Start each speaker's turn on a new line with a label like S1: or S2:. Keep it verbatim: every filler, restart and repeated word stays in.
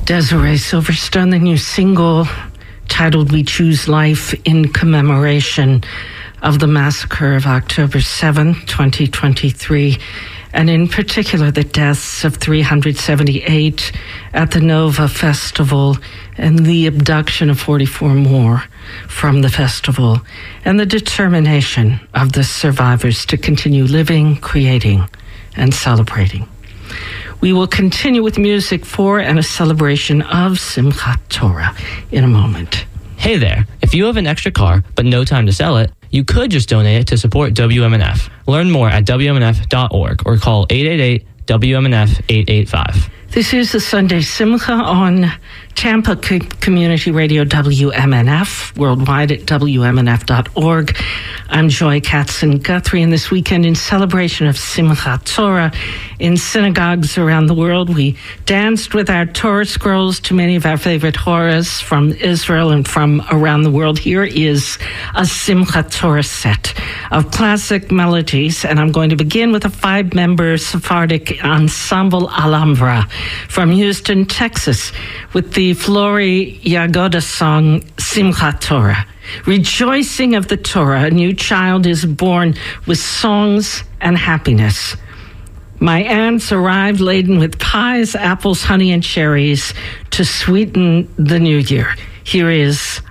S1: Desiree Silverstone, the new single titled We Choose Life in commemoration of the massacre of October seventh, twenty twenty-three, and in particular the deaths of three hundred seventy-eight at the Nova Festival and the abduction of forty-four more from the festival, and the determination of the survivors to continue living, creating, and celebrating. We will continue with music for and a celebration of Simchat Torah in a moment.
S2: Hey there, if you have an extra car but no time to sell it, you could just donate it to support W M N F. Learn more at W M N F dot org or call eight eight eight W M N F eight eight five.
S1: This is the Sunday Simcha on Tampa Community Radio W M N F, worldwide at W M N F dot org. I'm Joy Katzen-Guthrie, and this weekend in celebration of Simchat Torah in synagogues around the world, we danced with our Torah scrolls to many of our favorite horas from Israel and from around the world. Here is a Simchat Torah set of classic melodies, and I'm going to begin with a five-member Sephardic ensemble Alhambra from Houston, Texas, with the Flori Yagoda song Simchat Torah. Rejoicing of the Torah, a new child is born with songs and happiness. My aunts arrived laden with pies, apples, honey, and cherries to sweeten the new year. Here is